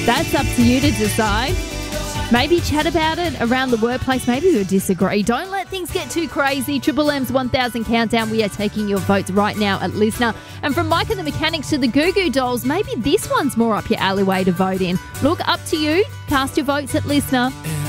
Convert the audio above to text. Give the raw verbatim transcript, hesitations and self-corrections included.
That's up to you to decide. Maybe chat about it around the workplace. Maybe you'll disagree. Don't let things get too crazy. Triple M's one thousand Countdown. We are taking your votes right now at Listener. And from Mike and the Mechanics to the Goo Goo Dolls, maybe this one's more up your alleyway to vote in. Look, up to you. Cast your votes at Listener.